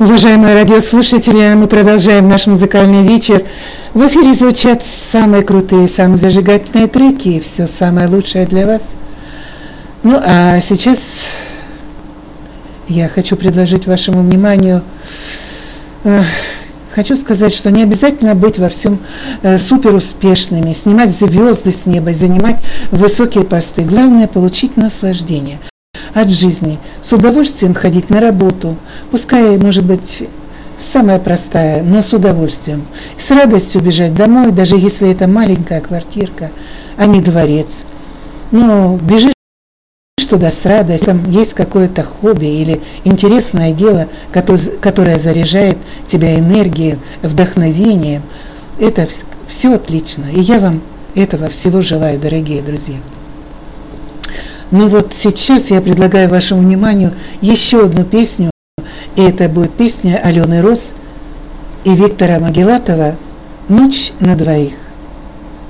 Уважаемые радиослушатели, мы продолжаем наш музыкальный вечер. В эфире звучат самые крутые, самые зажигательные треки и все самое лучшее для вас. Ну, а сейчас я хочу предложить вашему вниманию, хочу сказать, что не обязательно быть во всем супер успешными, снимать звезды с неба и занимать высокие посты. Главное – получить наслаждение от жизни, с удовольствием ходить на работу, пускай, может быть, самая простая, но с удовольствием, с радостью бежать домой, даже если это маленькая квартирка, а не дворец. Но бежишь туда с радостью, там есть какое-то хобби или интересное дело, которое заряжает тебя энергией, вдохновением. Это все отлично, и я вам этого всего желаю, дорогие друзья. Ну вот сейчас я предлагаю вашему вниманию еще одну песню, и это будет песня Алены Рос и Виктора Могилатова «Ночь на двоих».